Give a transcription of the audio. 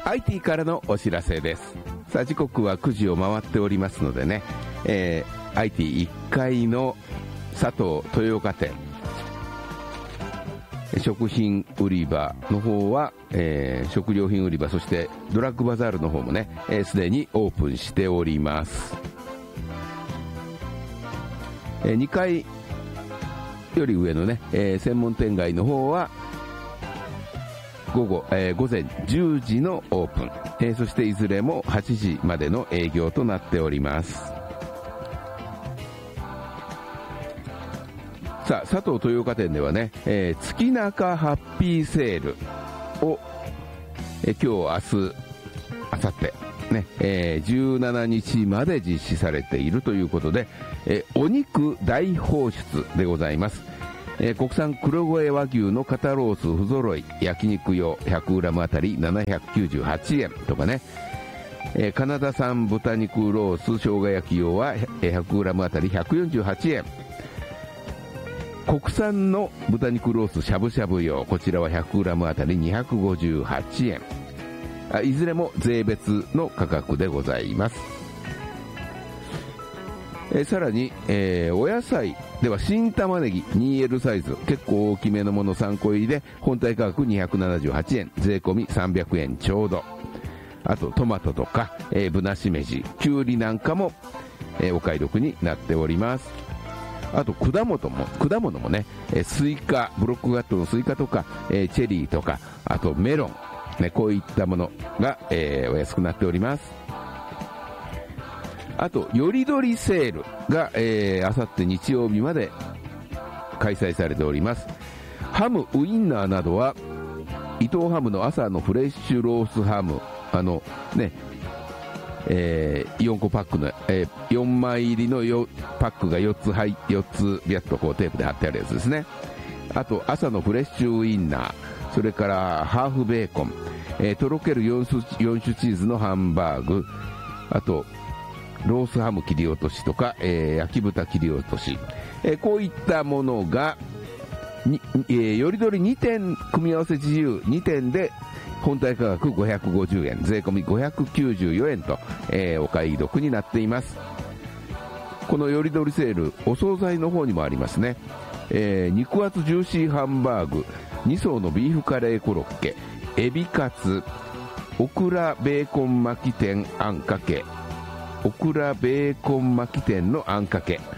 IT からのお知らせです。さあ時刻は9時を回っておりますのでね、IT1 階の佐藤豊岡店食品売り場の方は、食料品売り場、そしてドラッグバザールの方もね、すでにオープンしております。2階より上のね、専門店街の方は午前10時のオープン、そしていずれも8時までの営業となっております。さあ佐藤豊岡店ではね、月中ハッピーセールを、今日明日明後日ね、17日まで実施されているということで、お肉大放出でございます。国産黒毛和牛の肩ロース不揃い焼肉用 100g あたり798円とかね、カナダ産豚肉ロース生姜焼き用は 100g あたり148円、国産の豚肉ロースしゃぶしゃぶ用、こちらは 100g あたり258円、いずれも税別の価格でございます。さらに、お野菜では新玉ねぎ 2L サイズ結構大きめのもの3個入りで本体価格278円、税込み300円ちょうど。あとトマトとか、ぶなしめじ、きゅうりなんかも、お買い得になっております。あと果物もね、スイカ、ブロックガットのスイカとか、チェリーとか、あとメロン、ね、こういったものが、お安くなっております。あとよりどりセールが、あさって日曜日まで開催されております。ハム、ウインナーなどは伊藤ハムの朝のフレッシュロースハム、4個パックの、4枚入りのパックが4つビャッとこうテープで貼ってあるやつですね。あと朝のフレッシュウインナー、それからハーフベーコン、とろける4種チーズのハンバーグ、あとロースハム切り落としとか、焼き豚切り落とし、こういったものがよりどり2点組み合わせ自由2点で本体価格550円、税込み594円と、お買い得になっています。このよりどりセール、お惣菜の方にもありますね。肉厚ジューシーハンバーグ、2層のビーフカレーコロッケ、エビカツ、オクラベーコン巻き天あんかけ、オクラベーコン巻き天のあんかけ、